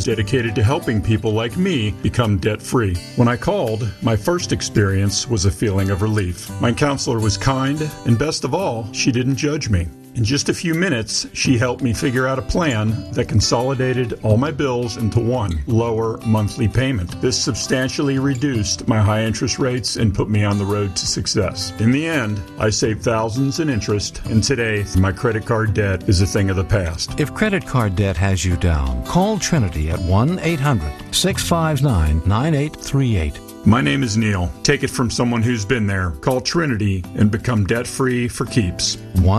dedicated to helping people like me become debt-free. When I called, my first experience was a feeling of relief. My counselor was kind, and best of all, she didn't judge me. In just a few minutes, she helped me figure out a plan that consolidated all my bills into one lower monthly payment. This substantially reduced my high interest rates and put me on the road to success. In the end, I saved thousands in interest, and today, my credit card debt is a thing of the past. If credit card debt has you down, call Trinity at 1-800-659-9838. My name is Neil. Take it from someone who's been there. Call Trinity and become debt-free for keeps.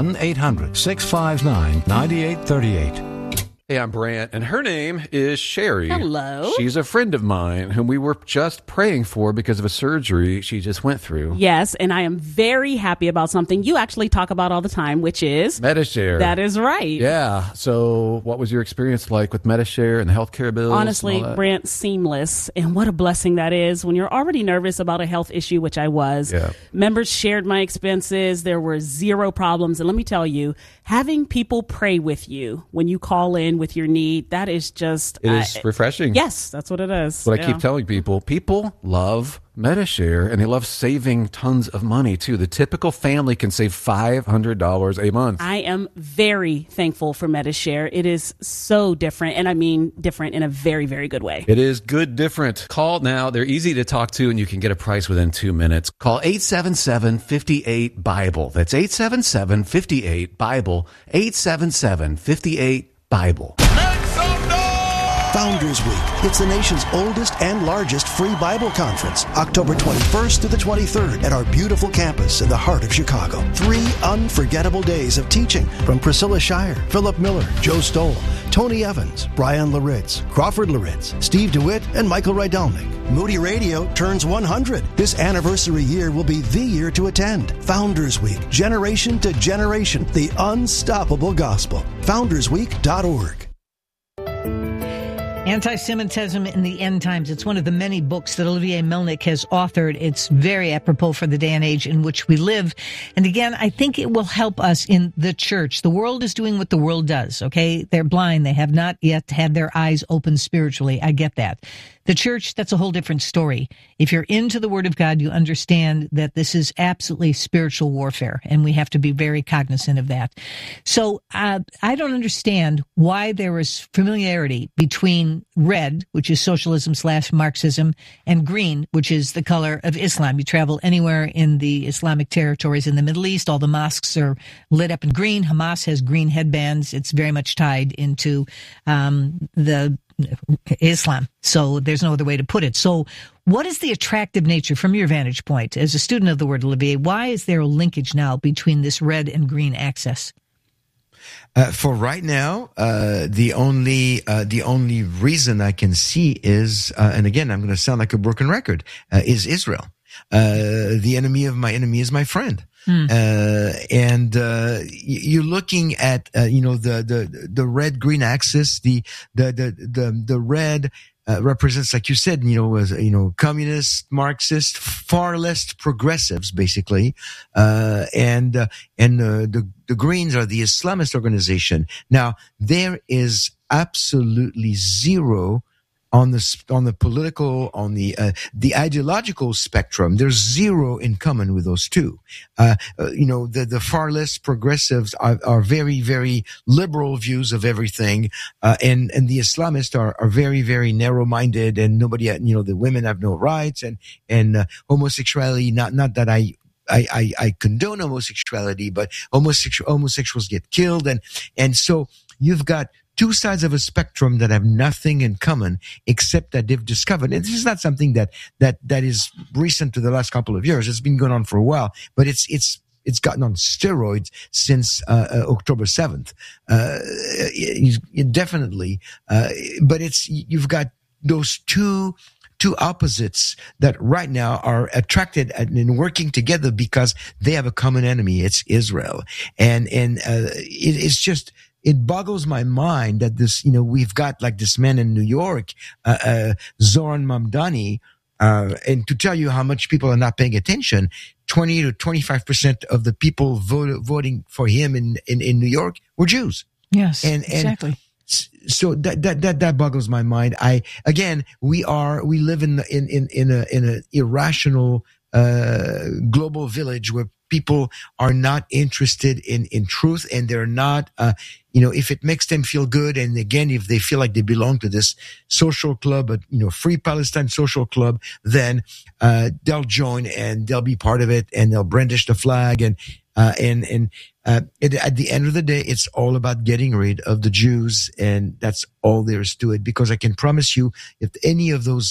1-800-659-9838. Hey, I'm Brant, and her name is Sherry. Hello. She's a friend of mine whom we were just praying for because of a surgery she just went through. Yes, and I am very happy about something you actually talk about all the time, which is Medi-Share. That is right. Yeah. So what was your experience like with Medi-Share and the healthcare bills? Honestly, Brant, seamless. And what a blessing that is when you're already nervous about a health issue, which I was. Yeah. Members shared my expenses. There were zero problems. And let me tell you, having people pray with you when you call in with your need, that is just... It is refreshing. Yes, that's what it is. What I keep telling people. People love Medi-Share, and they love saving tons of money, too. The typical family can save $500 a month. I am very thankful for Medi-Share. It is so different, and I mean different in a very, very good way. It is good different. Call now. They're easy to talk to, and you can get a price within 2 minutes. Call 877-58-BIBLE. That's 877-58-BIBLE. 877-58-BIBLE. Founders Week. It's the nation's oldest and largest free Bible conference, October 21st to the 23rd at our beautiful campus in the heart of Chicago. 3 unforgettable days of teaching from Priscilla Shire, Philip Miller, Joe Stoll, Tony Evans, Brian Laritz, Crawford Laritz, Steve DeWitt, and Michael Rydelnik. Moody Radio turns 100. This anniversary year will be the year to attend. Founders Week, generation to generation, the unstoppable gospel. FoundersWeek.org. Anti-Semitism in the End Times. It's one of the many books that Olivier Melnick has authored. It's very apropos for the day and age in which we live. And again, I think it will help us in the church. The world is doing what the world does, okay? They're blind. They have not yet had their eyes open spiritually. I get that. The church, that's a whole different story. If you're into the Word of God, you understand that this is absolutely spiritual warfare, and we have to be very cognizant of that. So I don't understand why there is familiarity between red, which is socialism/Marxism, and green, which is the color of Islam. You travel anywhere in the Islamic territories in the Middle East, all the mosques are lit up in green. Hamas has green headbands. It's very much tied into the Islam. So there's no other way to put it. So what is the attractive nature from your vantage point as a student of the word, Olivier? Why is there a linkage now between this red and green axis? For right now, the only reason I can see is, and again, I'm going to sound like a broken record, is Israel. The enemy of my enemy is my friend. And you're looking at the red green axis. The red represents, like you said, as communist, Marxist, far less progressives, basically, and the Greens are the Islamist organization. Now there is absolutely zero on the political, on the ideological spectrum. There's zero in common with those two. The far less progressives are very, very liberal views of everything. And the Islamists are very, very narrow-minded, and nobody, the women have no rights, and homosexuality, not that I condone homosexuality, but homosexuals get killed. And so you've got two sides of a spectrum that have nothing in common except that they've discovered. And this is not something that is recent to the last couple of years. It's been going on for a while, but it's gotten on steroids since October 7th. Definitely. But you've got those two opposites that right now are attracted and working together because they have a common enemy. It's Israel. And it's just, it boggles my mind that this, we've got like this man in New York, Zoran Mamdani, and to tell you how much people are not paying attention, 20 to 25% of the people voting for him in New York were Jews. Yes, exactly. So that boggles my mind. We live in an irrational, global village where people are not interested in truth, and they're not, if it makes them feel good, and again, if they feel like they belong to this social club, Free Palestine social club, then they'll join and they'll be part of it, and they'll brandish the flag, and at the end of the day, it's all about getting rid of the Jews, and that's all there is to it. Because I can promise you, if any of those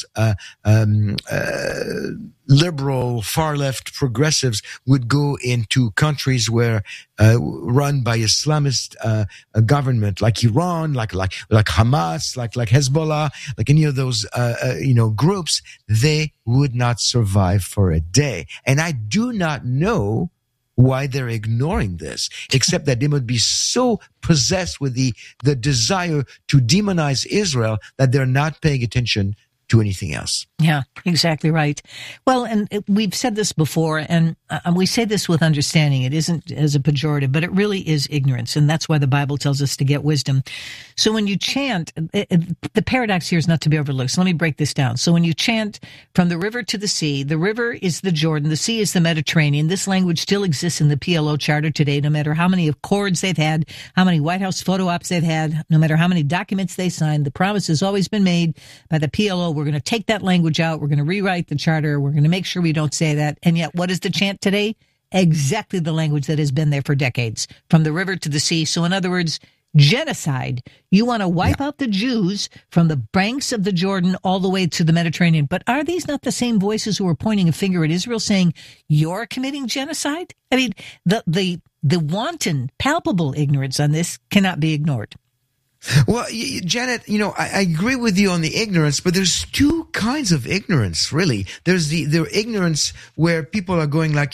liberal, far-left progressives would go into countries where run by Islamist government, like Iran, like Hamas, like Hezbollah, like any of those groups, they would not survive for a day. And I do not know why they're ignoring this, except that they must be so possessed with the desire to demonize Israel that they're not paying attention to anything else. Yeah, exactly right. Well, and we've said this before, and we say this with understanding. It isn't as a pejorative, but it really is ignorance, and that's why the Bible tells us to get wisdom. So when you chant, the paradox here is not to be overlooked. So let me break this down. So when you chant from the river to the sea, the river is the Jordan, the sea is the Mediterranean. This language still exists in the PLO charter today, no matter how many accords they've had, how many White House photo ops they've had, no matter how many documents they signed. The promise has always been made by the PLO. We're going to take that language out. We're going to rewrite the charter. We're going to make sure we don't say that. And yet, what is the chant today? Exactly the language that has been there for decades, from the river to the sea. So in other words, genocide. You want to wipe out the Jews from the banks of the Jordan all the way to the Mediterranean. But are these not the same voices who are pointing a finger at Israel saying, you're committing genocide? I mean, the wanton, palpable ignorance on this cannot be ignored. Well, Janet, I agree with you on the ignorance, but there's two kinds of ignorance, really. There's the ignorance where people are going like,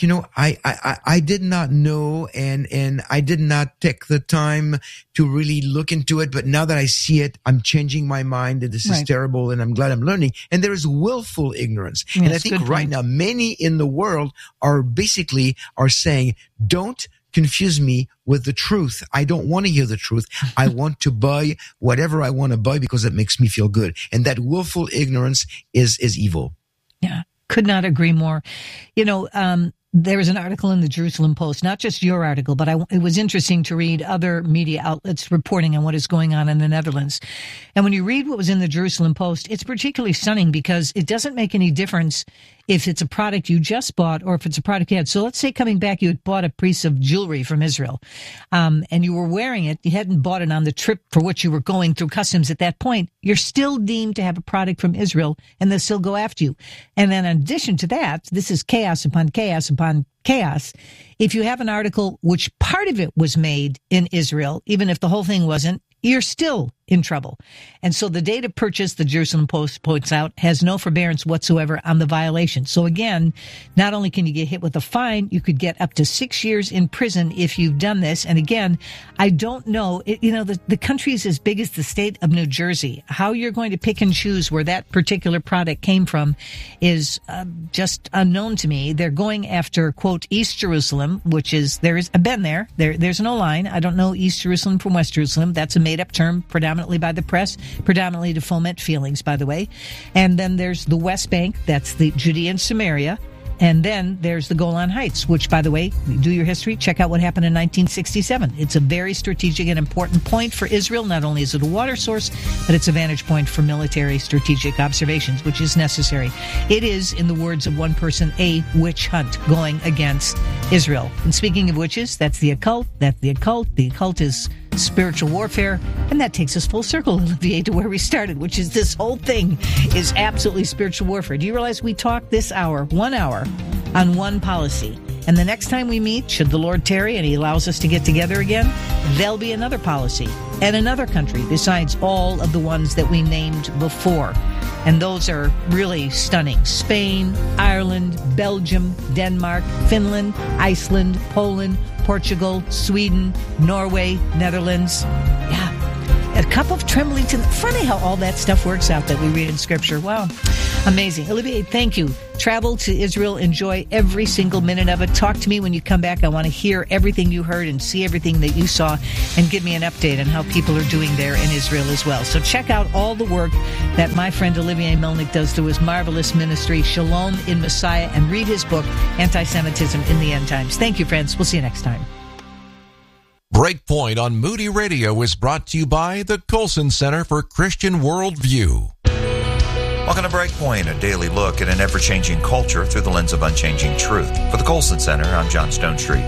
I did not know, and I did not take the time to really look into it, but now that I see it, I'm changing my mind that this is terrible, and I'm glad I'm learning. And there is willful ignorance. Yes, and I think right now, many in the world are saying, don't confuse me with the truth. I don't want to hear the truth. I want to buy whatever I want to buy because it makes me feel good. And that willful ignorance is evil. Yeah, could not agree more. There was an article in the Jerusalem Post, not just your article, but it was interesting to read other media outlets reporting on what is going on in the Netherlands. And when you read what was in the Jerusalem Post, it's particularly stunning because it doesn't make any difference if it's a product you just bought or if it's a product you had. So let's say coming back, you had bought a piece of jewelry from Israel, and you were wearing it. You hadn't bought it on the trip for which you were going through customs at that point. You're still deemed to have a product from Israel, and they'll still go after you. And then in addition to that, this is chaos upon chaos upon chaos. If you have an article which part of it was made in Israel, even if the whole thing wasn't, you're still in trouble. And so the date of purchase, the Jerusalem Post points out, has no forbearance whatsoever on the violation. So again, not only can you get hit with a fine, you could get up to 6 years in prison if you've done this. And again, I don't know, the country is as big as the state of New Jersey. How you're going to pick and choose where that particular product came from is just unknown to me. They're going after, quote, East Jerusalem, which is, I've been there. There's no line. I don't know East Jerusalem from West Jerusalem. That's a made-up term, predominantly by the press, predominantly to foment feelings, by the way. And then there's the West Bank, that's the Judea and Samaria. And then there's the Golan Heights, which, by the way, do your history, check out what happened in 1967. It's a very strategic and important point for Israel. Not only is it a water source, but it's a vantage point for military strategic observations, which is necessary. It is, in the words of one person, a witch hunt going against Israel. And speaking of witches, that's the occult. The occult is spiritual warfare, and that takes us full circle, Olivier, to where we started, which is this whole thing is absolutely spiritual warfare. Do you realize we talked this hour, 1 hour, on one policy? And the next time we meet, should the Lord tarry and he allows us to get together again, there'll be another policy and another country besides all of the ones that we named before. And those are really stunning. Spain, Ireland, Belgium, Denmark, Finland, Iceland, Poland, Portugal, Sweden, Norway, Netherlands. Yeah. a cup of trembling to... Funny how all that stuff works out that we read in Scripture. Wow. Amazing. Olivier, thank you. Travel to Israel. Enjoy every single minute of it. Talk to me when you come back. I want to hear everything you heard and see everything that you saw, and give me an update on how people are doing there in Israel as well. So check out all the work that my friend Olivier Melnick does through his marvelous ministry, Shalom in Messiah, and read his book, Anti-Semitism in the End Times. Thank you, friends. We'll see you next time. Breakpoint on Moody Radio is brought to you by the Colson Center for Christian Worldview. Welcome to Breakpoint, a daily look at an ever-changing culture through the lens of unchanging truth. For the Colson Center, I'm John Stonestreet.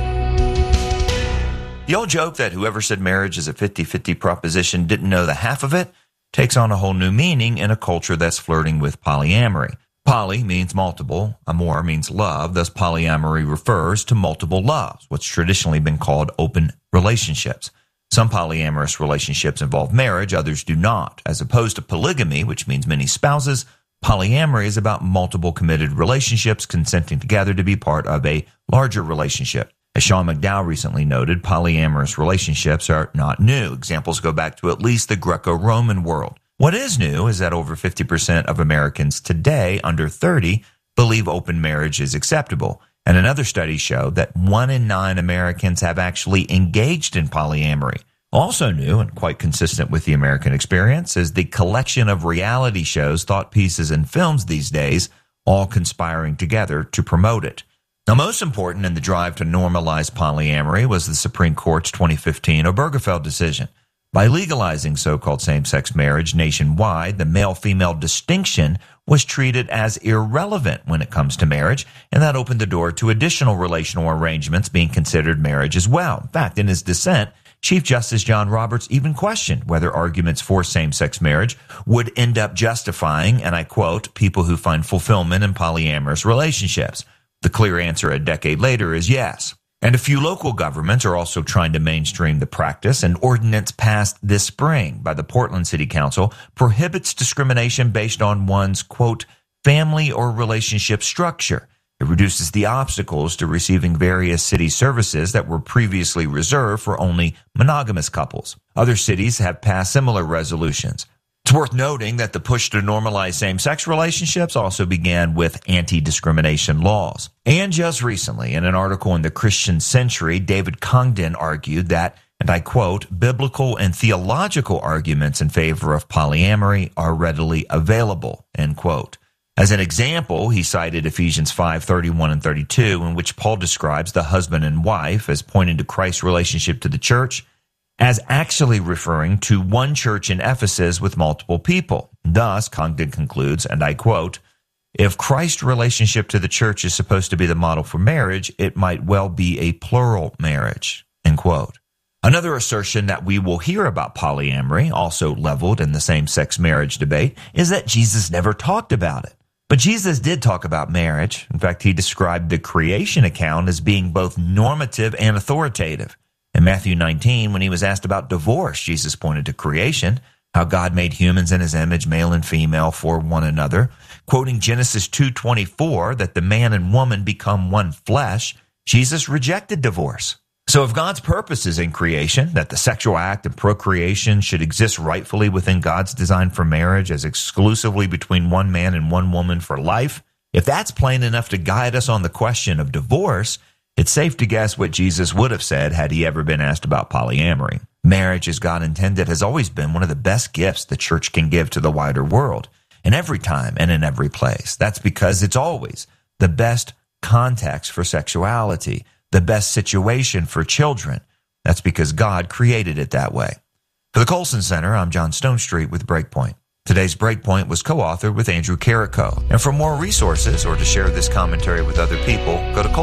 The old joke that whoever said marriage is a 50-50 proposition didn't know the half of it takes on a whole new meaning in a culture that's flirting with polyamory. Poly means multiple, amor means love, thus polyamory refers to multiple loves, what's traditionally been called open relationships. Some polyamorous relationships involve marriage, others do not. As opposed to polygamy, which means many spouses, polyamory is about multiple committed relationships consenting together to be part of a larger relationship. As Sean McDowell recently noted, polyamorous relationships are not new. Examples go back to at least the Greco-Roman world. What is new is that over 50% of Americans today, under 30, believe open marriage is acceptable. And another study showed that 1 in 9 Americans have actually engaged in polyamory. Also new and quite consistent with the American experience is the collection of reality shows, thought pieces, and films these days, all conspiring together to promote it. Now, most important in the drive to normalize polyamory was the Supreme Court's 2015 Obergefell decision. By legalizing so-called same-sex marriage nationwide, the male-female distinction was treated as irrelevant when it comes to marriage, and that opened the door to additional relational arrangements being considered marriage as well. In fact, in his dissent, Chief Justice John Roberts even questioned whether arguments for same-sex marriage would end up justifying, and I quote, people who find fulfillment in polyamorous relationships. The clear answer a decade later is yes. And a few local governments are also trying to mainstream the practice. An ordinance passed this spring by the Portland City Council prohibits discrimination based on one's, quote, family or relationship structure. It reduces the obstacles to receiving various city services that were previously reserved for only monogamous couples. Other cities have passed similar resolutions. It's worth noting that the push to normalize same-sex relationships also began with anti-discrimination laws. And just recently, in an article in the Christian Century, David Congdon argued that, and I quote, biblical and theological arguments in favor of polyamory are readily available, end quote. As an example, he cited Ephesians 5:31 and 32, in which Paul describes the husband and wife as pointing to Christ's relationship to the church, as actually referring to one church in Ephesus with multiple people. Thus, Congdon concludes, and I quote, if Christ's relationship to the church is supposed to be the model for marriage, it might well be a plural marriage, end quote. Another assertion that we will hear about polyamory, also leveled in the same-sex marriage debate, is that Jesus never talked about it. But Jesus did talk about marriage. In fact, he described the creation account as being both normative and authoritative. In Matthew 19, when he was asked about divorce, Jesus pointed to creation, how God made humans in his image, male and female, for one another. Quoting Genesis 2:24, that the man and woman become one flesh, Jesus rejected divorce. So if God's purpose is in creation, that the sexual act and procreation should exist rightfully within God's design for marriage as exclusively between one man and one woman for life, if that's plain enough to guide us on the question of divorce, it's safe to guess what Jesus would have said had he ever been asked about polyamory. Marriage, as God intended, has always been one of the best gifts the church can give to the wider world, in every time and in every place. That's because it's always the best context for sexuality, the best situation for children. That's because God created it that way. For the Colson Center, I'm John Stonestreet with Breakpoint. Today's Breakpoint was co-authored with Andrew Carrico. And for more resources or to share this commentary with other people, go to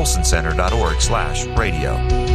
colsoncenter.org/radio.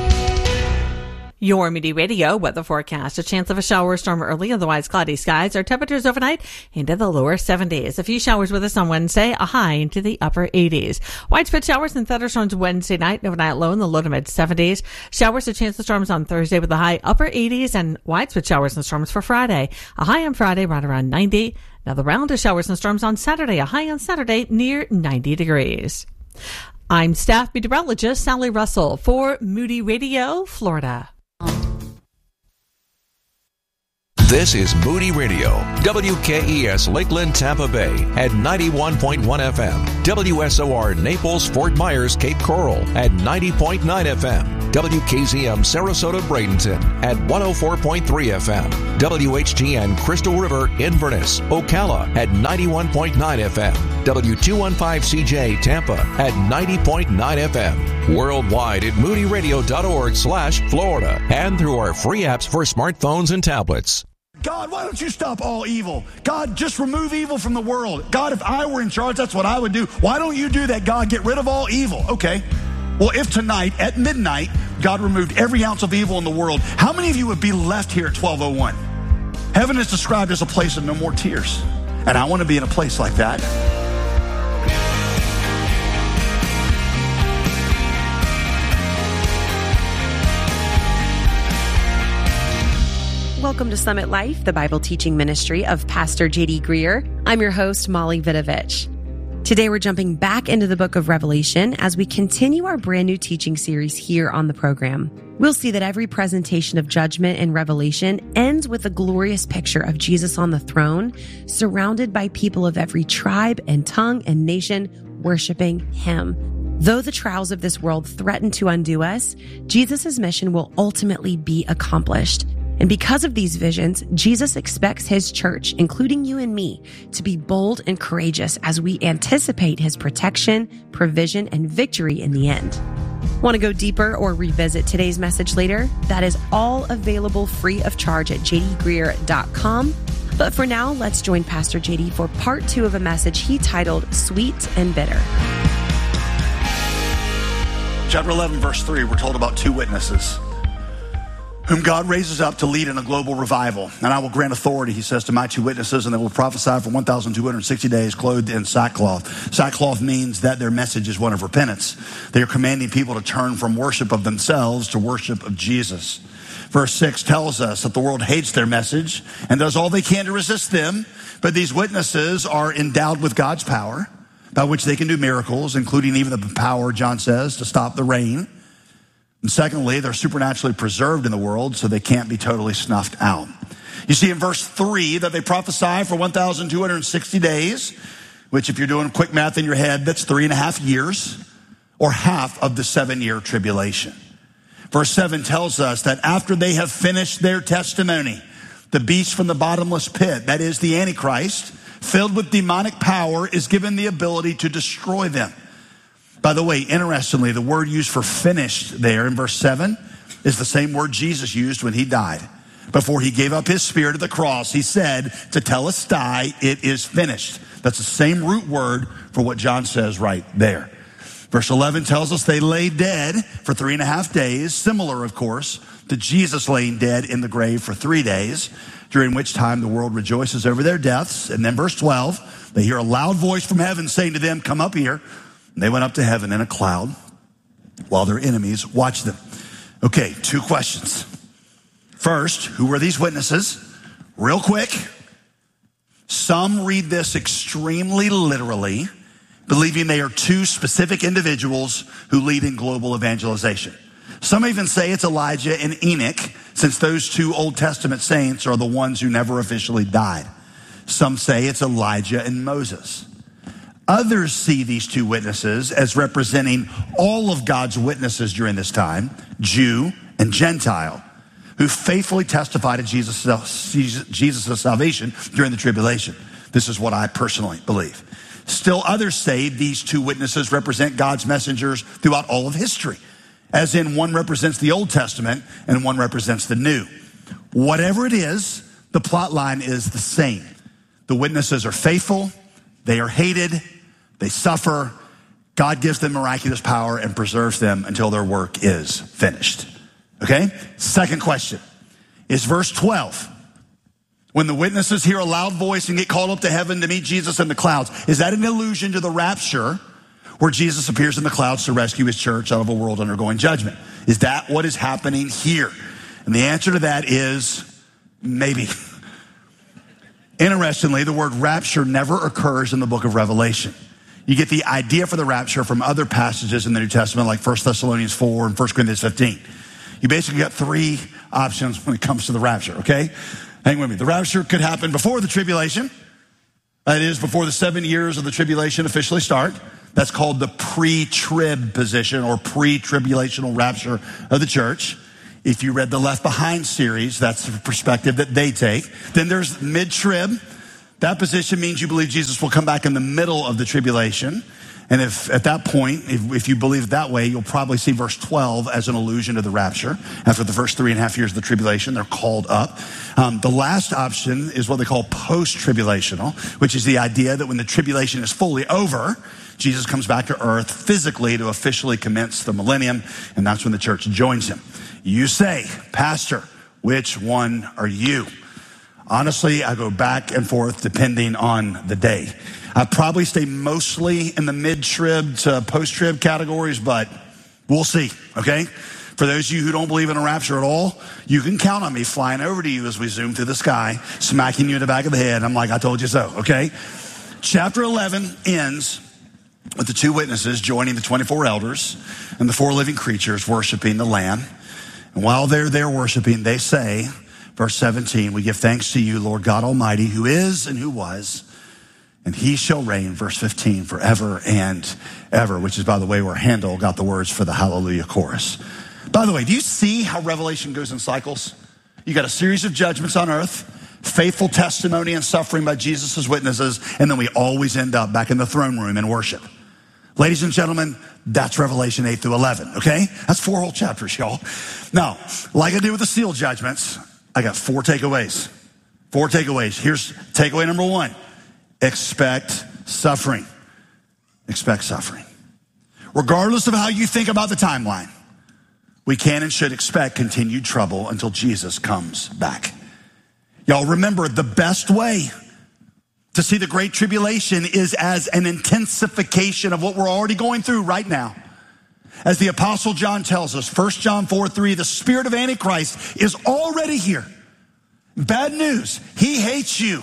Your Moody Radio weather forecast. A chance of a shower or storm early, otherwise cloudy skies. Our temperatures overnight into the lower 70s. A few showers with us on Wednesday, a high into the upper 80s. Widespread showers and thunderstorms Wednesday night, overnight low in the low to mid 70s. Showers, a chance of storms on Thursday with a high upper 80s, and widespread showers and storms for Friday. A high on Friday right around 90. Another round of showers and storms on Saturday, a high on Saturday near 90 degrees. I'm staff meteorologist Sally Russell for Moody Radio, Florida. This is Moody Radio, WKES Lakeland, Tampa Bay at 91.1 FM, WSOR Naples, Fort Myers, Cape Coral at 90.9 FM, WKZM Sarasota, Bradenton at 104.3 FM, WHTN Crystal River, Inverness, Ocala at 91.9 FM, W215CJ Tampa at 90.9 FM, worldwide at moodyradio.org/Florida, and through our free apps for smartphones and tablets. God, why don't you stop all evil? God, just remove evil from the world. God, if I were in charge, that's what I would do. Why don't you do that, God? Get rid of all evil. Okay. Well, if tonight at midnight, God removed every ounce of evil in the world, how many of you would be left here at 1201? Heaven is described as a place of no more tears. And I want to be in a place like that. Welcome to Summit Life, the Bible teaching ministry of Pastor J.D. Greer. I'm your host, Molly Vidovich. Today we're jumping back into the book of Revelation as we continue our brand new teaching series here on the program. We'll see that every presentation of judgment in Revelation ends with a glorious picture of Jesus on the throne, surrounded by people of every tribe and tongue and nation worshiping him. Though the trials of this world threaten to undo us, Jesus' mission will ultimately be accomplished. And because of these visions, Jesus expects his church, including you and me, to be bold and courageous as we anticipate his protection, provision, and victory in the end. Want to go deeper or revisit today's message later? That is all available free of charge at jdgreer.com. But for now, let's join Pastor JD for part 2 of a message he titled Sweet and Bitter. Chapter 11, verse 3, we're told about 2 witnesses whom God raises up to lead in a global revival. And I will grant authority, he says, to my 2 witnesses, and they will prophesy for 1,260 days clothed in sackcloth. Sackcloth means that their message is one of repentance. They are commanding people to turn from worship of themselves to worship of Jesus. Verse 6 tells us that the world hates their message and does all they can to resist them. But these witnesses are endowed with God's power, by which they can do miracles, including even the power, John says, to stop the rain. And secondly, they're supernaturally preserved in the world, so they can't be totally snuffed out. You see in verse 3 that they prophesy for 1,260 days, which if you're doing quick math in your head, that's 3.5 years, or half of the 7-year tribulation. Verse 7 tells us that after they have finished their testimony, the beast from the bottomless pit, that is the Antichrist, filled with demonic power, is given the ability to destroy them. By the way, interestingly, the word used for finished there in verse 7 is the same word Jesus used when he died. Before he gave up his spirit at the cross, he said, tetelestai, it is finished. That's the same root word for what John says right there. Verse 11 tells us they lay dead for 3.5 days, similar, of course, to Jesus laying dead in the grave for 3 days, during which time the world rejoices over their deaths. And then verse 12, they hear a loud voice from heaven saying to them, come up here. And they went up to heaven in a cloud while their enemies watched them. Okay, 2 questions. First, who were these witnesses? Real quick. Some read this extremely literally, believing they are 2 specific individuals who lead in global evangelization. Some even say it's Elijah and Enoch, since those 2 Old Testament saints are the ones who never officially died. Some say it's Elijah and Moses. Others see these 2 witnesses as representing all of God's witnesses during this time, Jew and Gentile, who faithfully testify to Jesus' salvation during the tribulation. This is what I personally believe. Still others say these 2 witnesses represent God's messengers throughout all of history, as in one represents the Old Testament and one represents the New. Whatever it is, the plot line is the same. The witnesses are faithful, they are hated, they suffer. God gives them miraculous power and preserves them until their work is finished. Okay? Second question is verse 12. When the witnesses hear a loud voice and get called up to heaven to meet Jesus in the clouds, is that an allusion to the rapture where Jesus appears in the clouds to rescue his church out of a world undergoing judgment? Is that what is happening here? And the answer to that is maybe. Interestingly, the word rapture never occurs in the book of Revelation. You get the idea for the rapture from other passages in the New Testament, like 1 Thessalonians 4 and 1 Corinthians 15. You basically got 3 options when it comes to the rapture, okay? Hang with me. The rapture could happen before the tribulation. That is, before the 7 years of the tribulation officially start. That's called the pre-trib position or pre-tribulational rapture of the church. If you read the Left Behind series, that's the perspective that they take. Then there's mid-trib. That position means you believe Jesus will come back in the middle of the tribulation. And if at that point, if you believe it that way, you'll probably see verse 12 as an allusion to the rapture. After the first 3.5 years of the tribulation, they're called up. The last option is what they call post-tribulational, which is the idea that when the tribulation is fully over, Jesus comes back to earth physically to officially commence the millennium, and that's when the church joins him. You say, Pastor, which one are you? Honestly, I go back and forth depending on the day. I probably stay mostly in the mid-trib to post-trib categories, but we'll see, okay? For those of you who don't believe in a rapture at all, you can count on me flying over to you as we zoom through the sky, smacking you in the back of the head. I'm like, I told you so, okay? Chapter 11 ends with the two witnesses joining the 24 elders and the 4 living creatures worshiping the Lamb. And while they're there worshiping, they say, verse 17, we give thanks to you, Lord God Almighty, who is and who was, and he shall reign, verse 15, forever and ever, which is, by the way, where Handel got the words for the Hallelujah chorus. By the way, do you see how Revelation goes in cycles? You got a series of judgments on earth, faithful testimony and suffering by Jesus' witnesses, and then we always end up back in the throne room in worship. Ladies and gentlemen, that's Revelation 8 through 11, okay? That's 4 whole chapters, y'all. Now, like I did with the seal judgments, I got 4 takeaways. 4 takeaways. Here's takeaway number 1. Expect suffering. Expect suffering. Regardless of how you think about the timeline, we can and should expect continued trouble until Jesus comes back. Y'all remember, the best way to see the Great Tribulation is as an intensification of what we're already going through right now. As the Apostle John tells us, 1 John 4:3, the spirit of Antichrist is already here. Bad news, he hates you.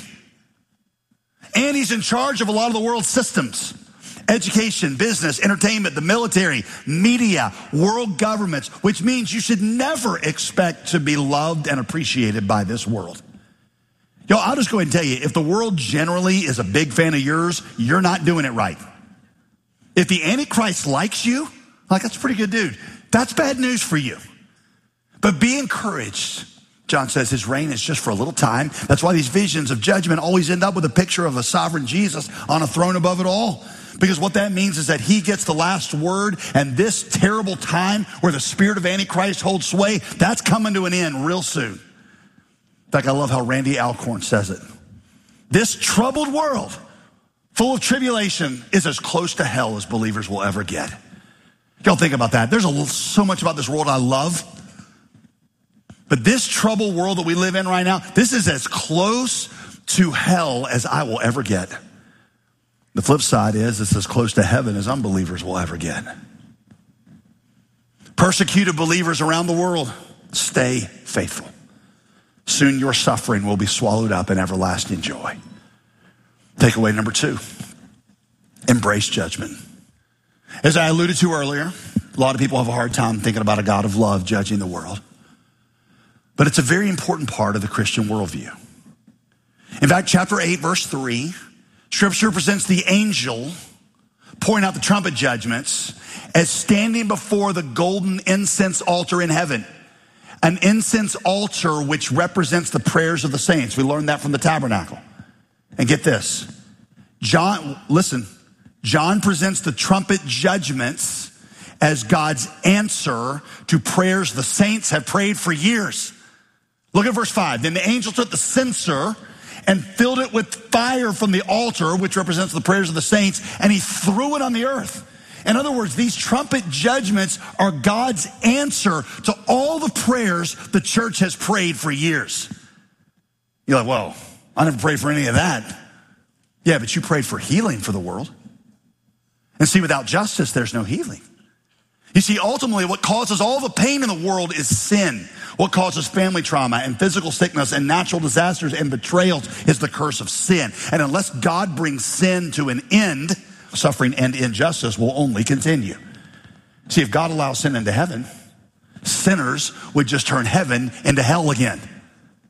And he's in charge of a lot of the world's systems. Education, business, entertainment, the military, media, world governments, which means you should never expect to be loved and appreciated by this world. Yo, I'll just go ahead and tell you, if the world generally is a big fan of yours, you're not doing it right. If the Antichrist likes you, like, that's a pretty good dude. That's bad news for you. But be encouraged. John says his reign is just for a little time. That's why these visions of judgment always end up with a picture of a sovereign Jesus on a throne above it all. Because what that means is that he gets the last word, and this terrible time where the spirit of Antichrist holds sway, that's coming to an end real soon. In fact, I love how Randy Alcorn says it. This troubled world, full of tribulation, is as close to hell as believers will ever get. Y'all think about that. There's so much about this world I love. But this troubled world that we live in right now, this is as close to hell as I will ever get. The flip side is it's as close to heaven as unbelievers will ever get. Persecuted believers around the world, stay faithful. Soon your suffering will be swallowed up in everlasting joy. Takeaway number 2, embrace judgment. As I alluded to earlier, a lot of people have a hard time thinking about a God of love judging the world. But it's a very important part of the Christian worldview. In fact, chapter 8, verse 3, Scripture presents the angel pouring out the trumpet judgments as standing before the golden incense altar in heaven. An incense altar which represents the prayers of the saints. We learned that from the tabernacle. And get this. John presents the trumpet judgments as God's answer to prayers the saints have prayed for years. Look at verse 5. Then the angel took the censer and filled it with fire from the altar, which represents the prayers of the saints, and he threw it on the earth. In other words, these trumpet judgments are God's answer to all the prayers the church has prayed for years. You're like, well, I never prayed for any of that. Yeah, but you prayed for healing for the world. And see, without justice, there's no healing. You see, ultimately, what causes all the pain in the world is sin. What causes family trauma and physical sickness and natural disasters and betrayals is the curse of sin. And unless God brings sin to an end, suffering and injustice will only continue. See, if God allows sin into heaven, sinners would just turn heaven into hell again.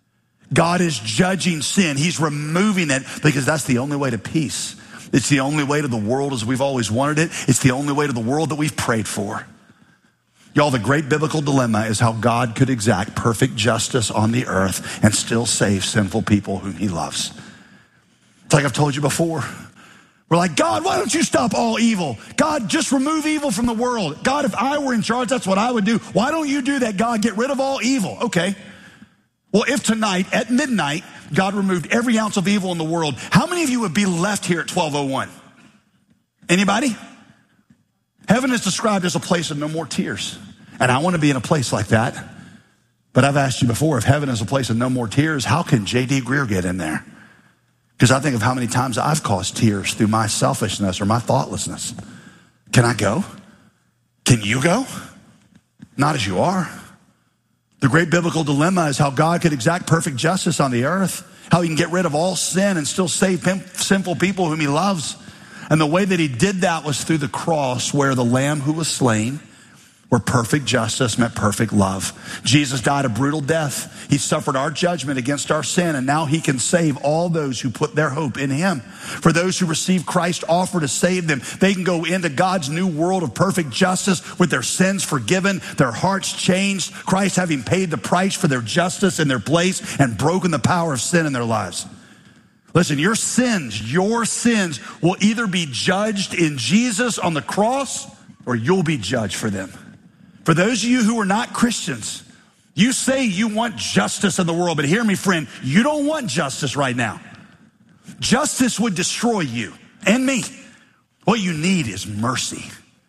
God is judging sin. He's removing it because that's the only way to peace. It's the only way to the world as we've always wanted it. It's the only way to the world that we've prayed for. Y'all, the great biblical dilemma is how God could exact perfect justice on the earth and still save sinful people whom he loves. It's like I've told you before. We're like, God, why don't you stop all evil? God, just remove evil from the world. God, if I were in charge, that's what I would do. Why don't you do that, God? Get rid of all evil. Okay. Well, if tonight at midnight, God removed every ounce of evil in the world, how many of you would be left here at 12:01? Anybody? Heaven is described as a place of no more tears. And I want to be in a place like that. But I've asked you before, if heaven is a place of no more tears, how can J.D. Greear get in there? Because I think of how many times I've caused tears through my selfishness or my thoughtlessness. Can I go? Can you go? Not as you are. The great biblical dilemma is how God could exact perfect justice on the earth, how he can get rid of all sin and still save sinful people whom he loves. And the way that he did that was through the cross, where the lamb who was slain, where perfect justice met perfect love. Jesus died a brutal death. He suffered our judgment against our sin, and now he can save all those who put their hope in him. For those who receive Christ's offer to save them, they can go into God's new world of perfect justice with their sins forgiven, their hearts changed, Christ having paid the price for their justice in their place and broken the power of sin in their lives. Listen, your sins will either be judged in Jesus on the cross, or you'll be judged for them. For those of you who are not Christians, you say you want justice in the world, but hear me, friend, you don't want justice right now. Justice would destroy you and me. What you need is mercy.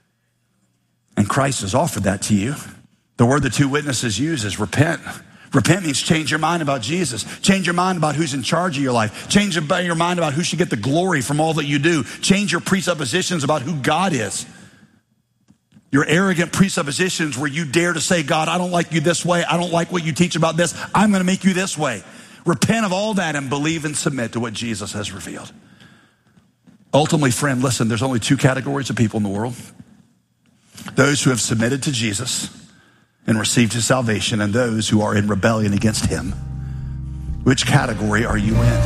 And Christ has offered that to you. The word the two witnesses use is repent. Repent means change your mind about Jesus. Change your mind about who's in charge of your life. Change your mind about who should get the glory from all that you do. Change your presuppositions about who God is. Your arrogant presuppositions where you dare to say, God, I don't like you this way. I don't like what you teach about this. I'm going to make you this way. Repent of all that and believe and submit to what Jesus has revealed. Ultimately, friend, listen, there's only two categories of people in the world. Those who have submitted to Jesus and received his salvation, and those who are in rebellion against him. Which category are you in?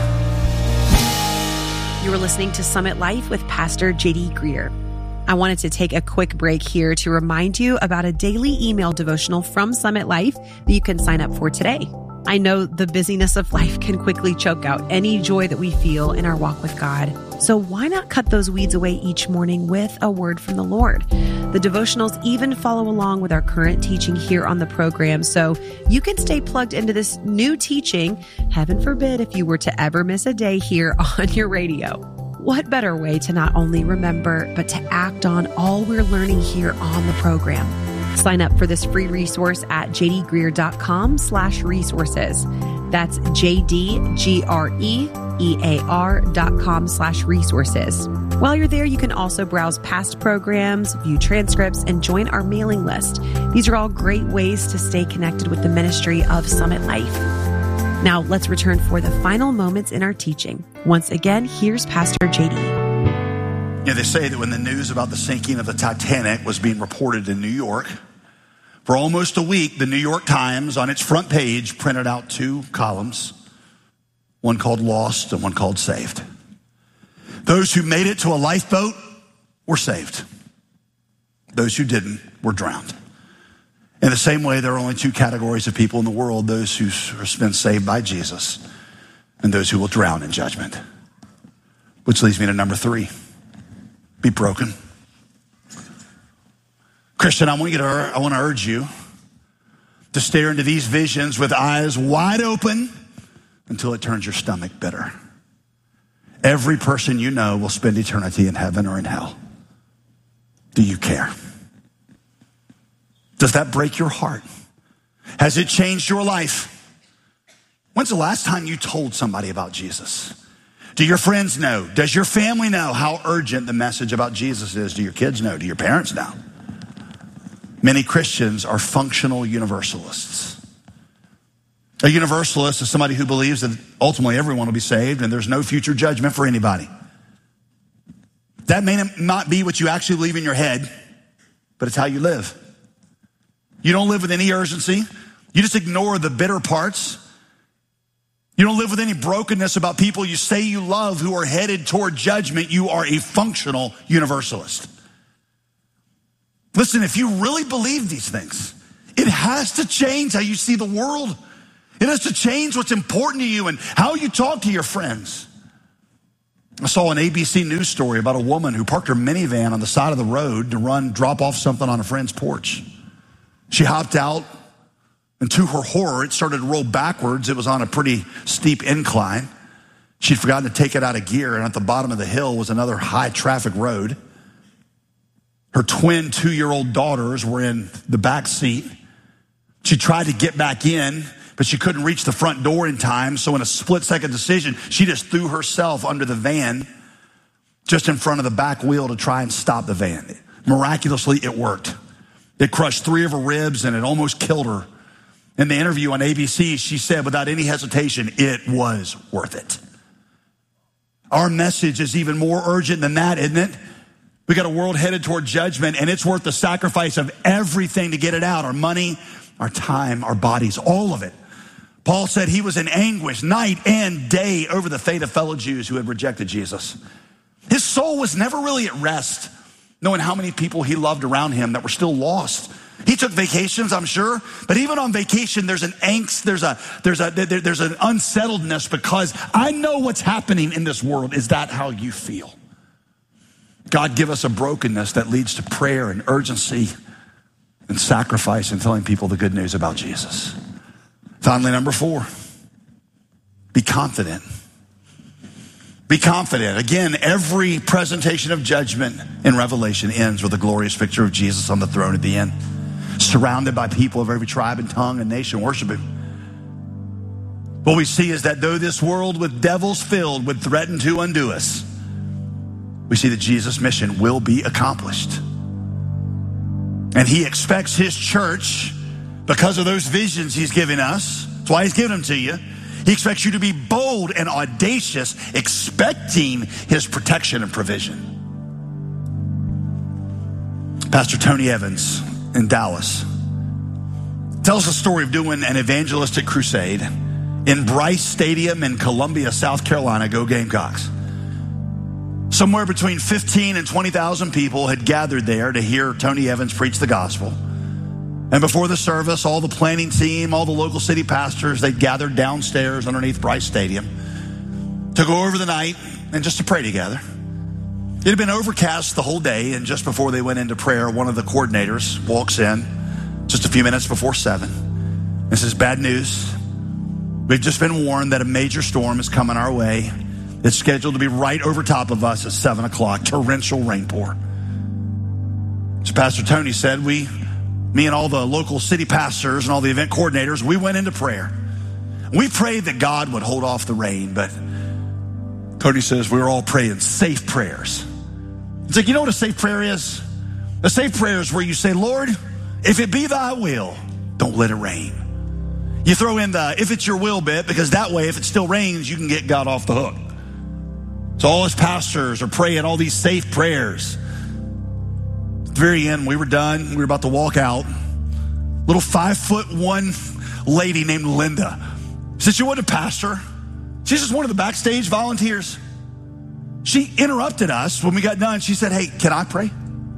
You are listening to Summit Life with Pastor J.D. Greear. I wanted to take a quick break here to remind you about a daily email devotional from Summit Life that you can sign up for today. I know the busyness of life can quickly choke out any joy that we feel in our walk with God. So why not cut those weeds away each morning with a word from the Lord? The devotionals even follow along with our current teaching here on the program, so you can stay plugged into this new teaching. Heaven forbid if you were to ever miss a day here on your radio. What better way to not only remember, but to act on all we're learning here on the program? Sign up for this free resource at jdgreear.com/resources. That's jdgreear.com/resources. While you're there, you can also browse past programs, view transcripts, and join our mailing list. These are all great ways to stay connected with the ministry of Summit Life. Now, let's return for the final moments in our teaching. Once again, here's Pastor J.D. Yeah, they say that when the news about the sinking of the Titanic was being reported in New York, for almost a week, the New York Times on its front page printed out two columns, one called Lost and one called Saved. Those who made it to a lifeboat were saved. Those who didn't were drowned. In the same way, there are only two categories of people in the world, those who have been saved by Jesus and those who will drown in judgment. Which leads me to number 3. Be broken. Christian, I want to urge you to stare into these visions with eyes wide open until it turns your stomach bitter. Every person you know will spend eternity in heaven or in hell. Do you care? Does that break your heart? Has it changed your life? When's the last time you told somebody about Jesus? Do your friends know? Does your family know how urgent the message about Jesus is? Do your kids know? Do your parents know? Many Christians are functional universalists. A universalist is somebody who believes that ultimately everyone will be saved and there's no future judgment for anybody. That may not be what you actually believe in your head, but it's how you live. You don't live with any urgency. You just ignore the bitter parts. You don't live with any brokenness about people you say you love who are headed toward judgment. You are a functional universalist. Listen, if you really believe these things, it has to change how you see the world. It has to change what's important to you and how you talk to your friends. I saw an ABC News story about a woman who parked her minivan on the side of the road to drop off something on a friend's porch. She hopped out, and to her horror, it started to roll backwards. It was on a pretty steep incline. She'd forgotten to take it out of gear, and at the bottom of the hill was another high-traffic road. Her twin 2-year-old daughters were in the back seat. She tried to get back in, but she couldn't reach the front door in time, so in a split-second decision, she just threw herself under the van just in front of the back wheel to try and stop the van. Miraculously, it worked. It crushed 3 of her ribs, and it almost killed her. In the interview on ABC, she said without any hesitation, it was worth it. Our message is even more urgent than that, isn't it? We got a world headed toward judgment, and it's worth the sacrifice of everything to get it out. Our money, our time, our bodies, all of it. Paul said he was in anguish night and day over the fate of fellow Jews who had rejected Jesus. His soul was never really at rest, knowing how many people he loved around him that were still lost. He took vacations, I'm sure, but even on vacation, there's an angst, there's an unsettledness because I know what's happening in this world. Is that how you feel? God, give us a brokenness that leads to prayer and urgency and sacrifice and telling people the good news about Jesus. Finally, number 4, be confident. Be confident. Again, every presentation of judgment in Revelation ends with a glorious picture of Jesus on the throne at the end, surrounded by people of every tribe and tongue and nation worship him. What we see is that though this world with devils filled would threaten to undo us, we see that Jesus' mission will be accomplished. And he expects his church, because of those visions he's giving us, that's why he's giving them to you, he expects you to be bold and audacious, expecting his protection and provision. Pastor Tony Evans in Dallas tells the story of doing an evangelistic crusade in Bryce Stadium in Columbia, South Carolina. Go Gamecocks. Somewhere between 15 and 20,000 people had gathered there to hear Tony Evans preach the gospel. And before the service, all the planning team, all the local city pastors, they'd gathered downstairs underneath Bryce Stadium to go over the night and just to pray together. It had been overcast the whole day, and just before they went into prayer, one of the coordinators walks in just a few minutes before 7 and says, "Bad news. We've just been warned that a major storm is coming our way. It's scheduled to be right over top of us at 7 o'clock, torrential rainpour." So Pastor Tony said, me and all the local city pastors and all the event coordinators, we went into prayer. We prayed that God would hold off the rain, but Tony says we were all praying safe prayers. It's like, you know what a safe prayer is? A safe prayer is where you say, "Lord, if it be thy will, don't let it rain." You throw in the "if it's your will" bit, because that way, if it still rains, you can get God off the hook. So all his pastors are praying all these safe prayers. At the very end, we were done. We were about to walk out. Little 5'1" lady named Linda said she wasn't a pastor. She's just one of the backstage volunteers. She interrupted us when we got done. She said, "Hey, can I pray?"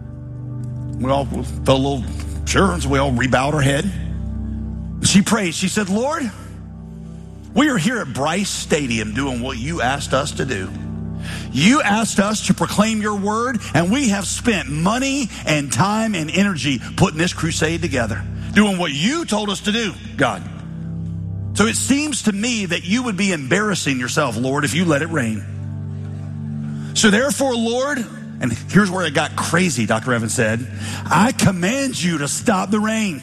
We all felt a little sure, so we all rebowed our head. She prayed. She said, "Lord, we are here at Bryce Stadium doing what you asked us to do. You asked us to proclaim your word, and we have spent money and time and energy putting this crusade together, doing what you told us to do, God. So it seems to me that you would be embarrassing yourself, Lord, if you let it rain. So therefore, Lord," and here's where it got crazy, Dr. Evans said, "I command you to stop the rain."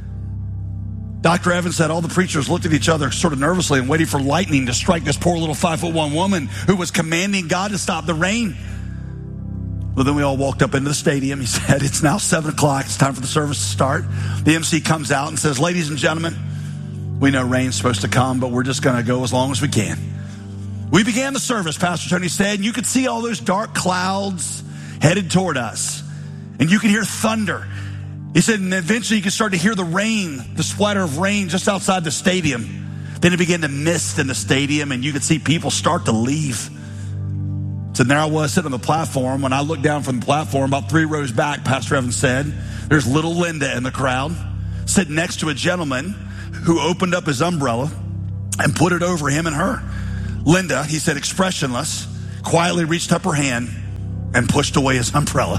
Dr. Evans said all the preachers looked at each other sort of nervously and waited for lightning to strike this poor little 5'1" woman who was commanding God to stop the rain. Well, then we all walked up into the stadium. He said, "It's now 7 o'clock. It's time for the service to start." The MC comes out and says, "Ladies and gentlemen, we know rain's supposed to come, but we're just going to go as long as we can." We began the service, Pastor Tony said, and you could see all those dark clouds headed toward us. And you could hear thunder. He said, and eventually you could start to hear the rain, the splatter of rain just outside the stadium. Then it began to mist in the stadium, and you could see people start to leave. So there I was sitting on the platform. When I looked down from the platform, about 3 rows back, Pastor Evans said, there's little Linda in the crowd, sitting next to a gentleman who opened up his umbrella and put it over him and her. Linda, he said, expressionless, quietly reached up her hand and pushed away his umbrella.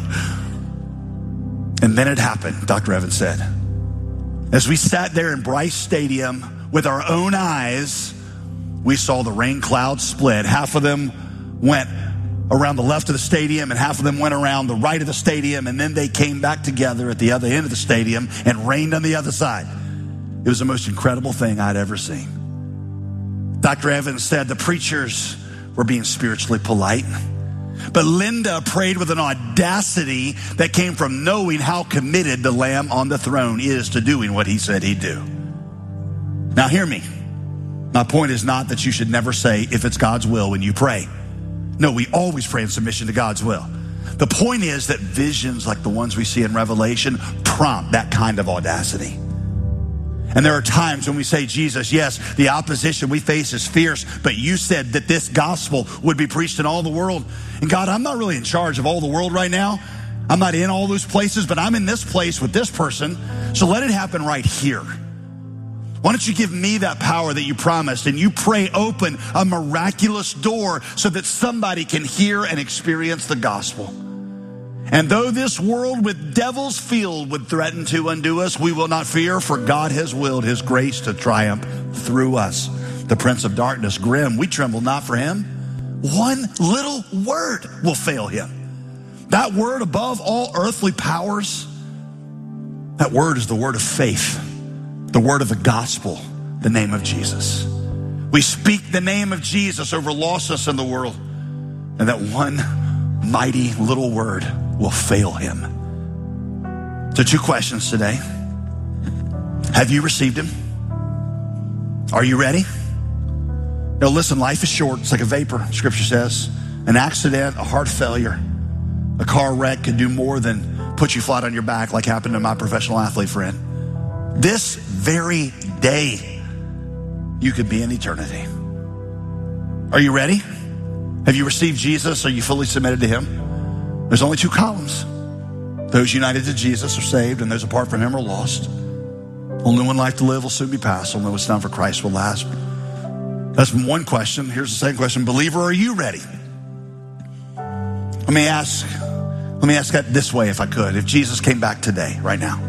And then it happened, Dr. Evans said. As we sat there in Bryce Stadium with our own eyes, we saw the rain clouds split. Half of them went around the left of the stadium and half of them went around the right of the stadium, and then they came back together at the other end of the stadium and rained on the other side. It was the most incredible thing I'd ever seen. Dr. Evans said the preachers were being spiritually polite, but Linda prayed with an audacity that came from knowing how committed the Lamb on the throne is to doing what he said he'd do. Now hear me. My point is not that you should never say, if it's God's will, when you pray. No, we always pray in submission to God's will. The point is that visions like the ones we see in Revelation prompt that kind of audacity. And there are times when we say, Jesus, yes, the opposition we face is fierce, but you said that this gospel would be preached in all the world. And God, I'm not really in charge of all the world right now. I'm not in all those places, but I'm in this place with this person. So let it happen right here. Why don't you give me that power that you promised, and you pray open a miraculous door so that somebody can hear and experience the gospel. And though this world with devils filled would threaten to undo us, we will not fear, for God has willed his grace to triumph through us. The prince of darkness, grim, we tremble not for him. One little word will fail him. That word above all earthly powers, that word is the word of faith. The word of the gospel, the name of Jesus. We speak the name of Jesus over lostness in the world, and that one mighty little word will fail him. So 2 questions today. Have you received him? Are you ready? Now listen, life is short. It's like a vapor, Scripture says. An accident, a heart failure, a car wreck could do more than put you flat on your back like happened to my professional athlete friend. This very day, you could be in eternity. Are you ready? Have you received Jesus? Are you fully submitted to him? There's only 2 columns. Those united to Jesus are saved, and those apart from him are lost. Only one life to live will soon be past. Only what's done for Christ will last. That's one question. Here's the second question. Believer, are you ready? Let me ask that this way, if I could. If Jesus came back today, right now,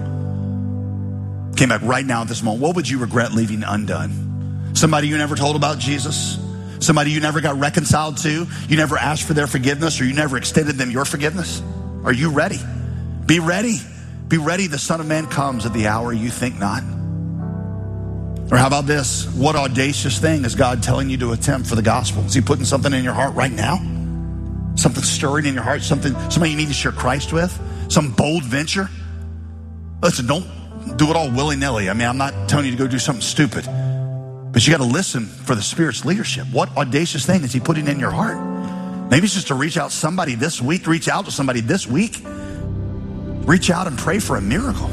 came back right now at this moment, what would you regret leaving undone? Somebody you never told about Jesus? Somebody you never got reconciled to? You never asked for their forgiveness, or you never extended them your forgiveness? Are you ready? Be ready. Be ready. The Son of Man comes at the hour you think not. Or how about this? What audacious thing is God telling you to attempt for the gospel? Is he putting something in your heart right now? Something stirring in your heart? Somebody you need to share Christ with? Some bold venture? Listen, don't do it all willy-nilly. I mean, I'm not telling you to go do something stupid, but you got to listen for the Spirit's leadership. What audacious thing is he putting in your heart? Maybe it's just to reach out to somebody this week. Reach out to somebody this week. Reach out and pray for a miracle.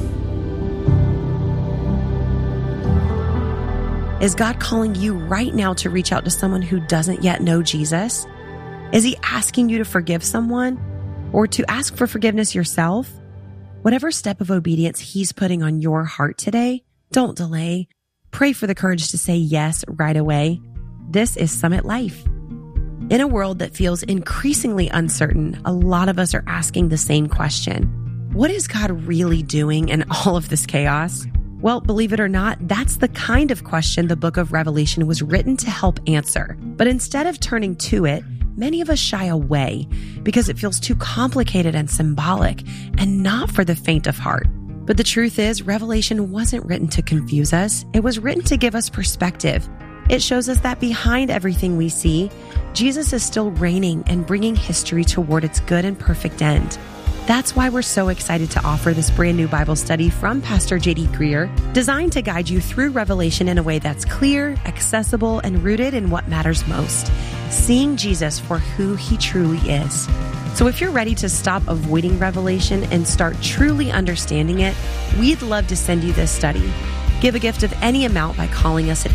Is God calling you right now to reach out to someone who doesn't yet know Jesus? Is he asking you to forgive someone, or to ask for forgiveness yourself? Whatever step of obedience he's putting on your heart today, don't delay. Pray for the courage to say yes right away. This is Summit Life. In a world that feels increasingly uncertain, a lot of us are asking the same question. What is God really doing in all of this chaos? Well, believe it or not, that's the kind of question the book of Revelation was written to help answer. But instead of turning to it, many of us shy away because it feels too complicated and symbolic, and not for the faint of heart. But the truth is, Revelation wasn't written to confuse us. It was written to give us perspective. It shows us that behind everything we see, Jesus is still reigning and bringing history toward its good and perfect end. That's why we're so excited to offer this brand new Bible study from Pastor J.D. Greear, designed to guide you through Revelation in a way that's clear, accessible, and rooted in what matters most, seeing Jesus for who he truly is. So if you're ready to stop avoiding Revelation and start truly understanding it, we'd love to send you this study. Give a gift of any amount by calling us at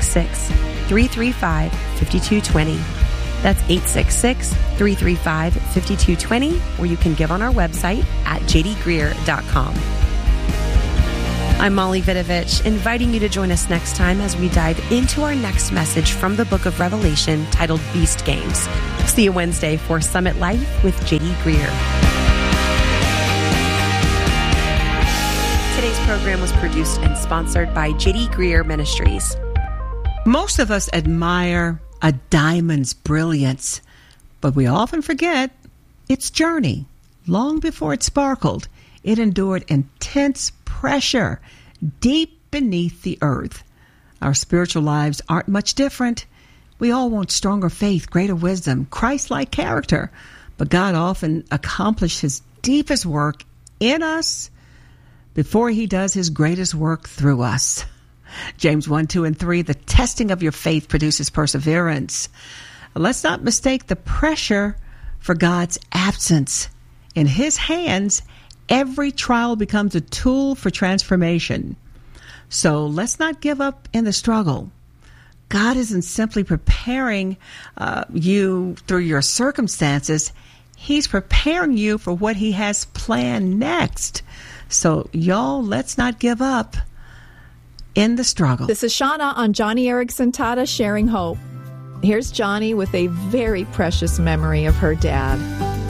866-335-5220. That's 866-335-5220, or you can give on our website at jdgreer.com. I'm Molly Vidovich, inviting you to join us next time as we dive into our next message from the book of Revelation titled Beast Games. See you Wednesday for Summit Life with J.D. Greer. Today's program was produced and sponsored by J.D. Greer Ministries. Most of us admire a diamond's brilliance, but we often forget its journey. Long before it sparkled, it endured intense pressure deep beneath the earth. Our spiritual lives aren't much different. We all want stronger faith, greater wisdom, Christ-like character, but God often accomplishes His deepest work in us before He does His greatest work through us. James 1, 2, and 3, the testing of your faith produces perseverance. Let's not mistake the pressure for God's absence. In His hands, every trial becomes a tool for transformation. So let's not give up in the struggle. God isn't simply preparing you through your circumstances. He's preparing you for what He has planned next. So, y'all, let's not give up in the struggle. This is Shauna on Johnny Erickson Tata Sharing Hope. Here's Johnny with a very precious memory of her dad.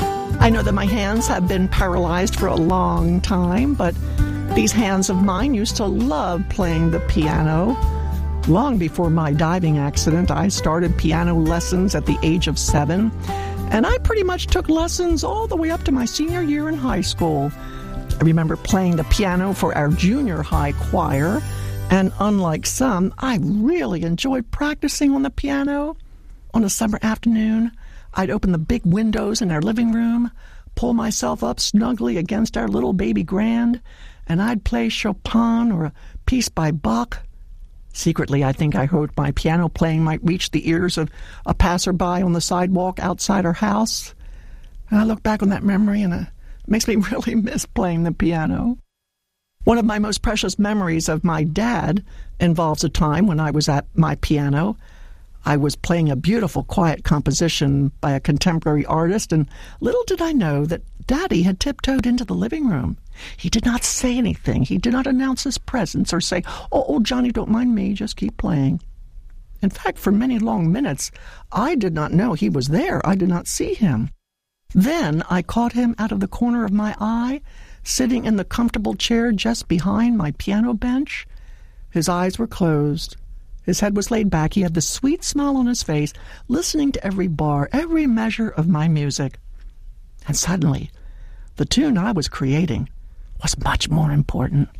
I know that my hands have been paralyzed for a long time, but these hands of mine used to love playing the piano. Long before my diving accident, I started piano lessons at the age of 7, and I pretty much took lessons all the way up to my senior year in high school. I remember playing the piano for our junior high choir, and unlike some, I really enjoyed practicing on the piano. On a summer afternoon, I'd open the big windows in our living room, pull myself up snugly against our little baby grand, and I'd play Chopin or a piece by Bach. Secretly, I think I hoped my piano playing might reach the ears of a passerby on the sidewalk outside our house. And I look back on that memory, and it makes me really miss playing the piano. One of my most precious memories of my dad involves a time when I was at my piano. I was playing a beautiful, quiet composition by a contemporary artist, and little did I know that Daddy had tiptoed into the living room. He did not say anything. He did not announce his presence or say, oh, Johnny, don't mind me, just keep playing. In fact, for many long minutes, I did not know he was there. I did not see him. Then I caught him out of the corner of my eye, sitting in the comfortable chair just behind my piano bench. His eyes were closed. His head was laid back. He had the sweet smile on his face, listening to every bar, every measure of my music. And suddenly, the tune I was creating was much more important.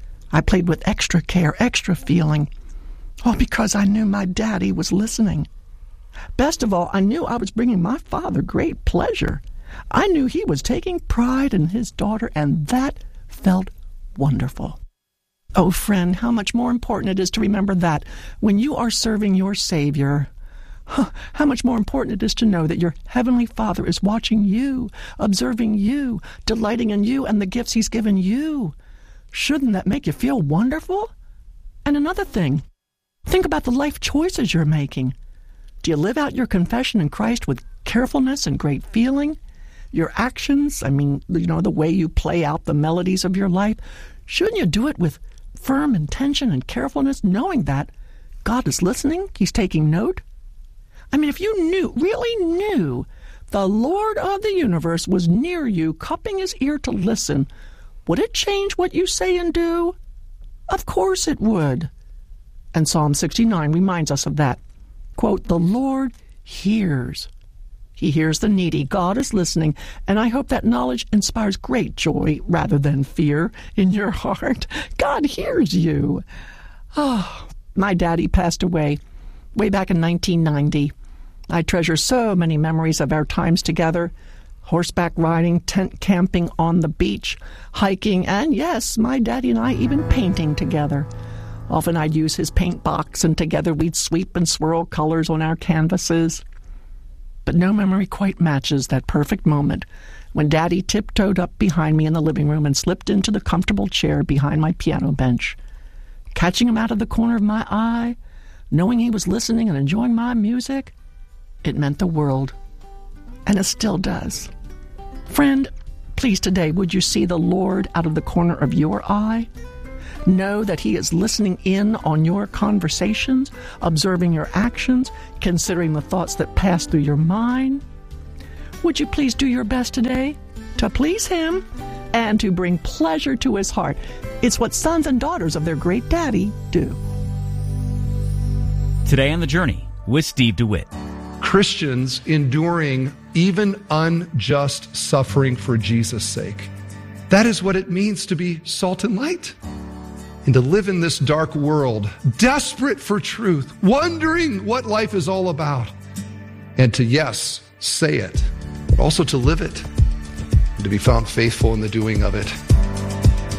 I played with extra care, extra feeling, all because I knew my daddy was listening. Best of all, I knew I was bringing my father great pleasure. I knew he was taking pride in his daughter, and that felt wonderful. Oh, friend, how much more important it is to remember that when you are serving your Savior. How much more important it is to know that your Heavenly Father is watching you, observing you, delighting in you and the gifts He's given you. Shouldn't that make you feel wonderful? And another thing, think about the life choices you're making. Do you live out your confession in Christ with carefulness and great feeling? Your actions, the way you play out the melodies of your life, shouldn't you do it with firm intention and carefulness, knowing that God is listening, He's taking note? If you really knew, the Lord of the universe was near you, cupping His ear to listen, would it change what you say and do? Of course it would. And Psalm 69 reminds us of that. Quote, the Lord hears. He hears the needy. God is listening, and I hope that knowledge inspires great joy rather than fear in your heart. God hears you. Oh, my daddy passed away way back in 1990. I treasure so many memories of our times together. Horseback riding, tent camping on the beach, hiking, and yes, my daddy and I even painting together. Often I'd use his paint box, and together we'd sweep and swirl colors on our canvases. But no memory quite matches that perfect moment when Daddy tiptoed up behind me in the living room and slipped into the comfortable chair behind my piano bench. catching him out of the corner of my eye, knowing he was listening and enjoying my music, it meant the world. And it still does. Friend, please today, would you see the Lord out of the corner of your eye? Know that he is listening in on your conversations, observing your actions, considering the thoughts that pass through your mind. Would you please do your best today to please him and to bring pleasure to his heart? It's what sons and daughters of their great daddy do. Today on The Journey with Steve DeWitt. Christians enduring even unjust suffering for Jesus' sake. That is what it means to be salt and light. And to live in this dark world, desperate for truth, wondering what life is all about. And to, yes, say it, but also to live it, and to be found faithful in the doing of it.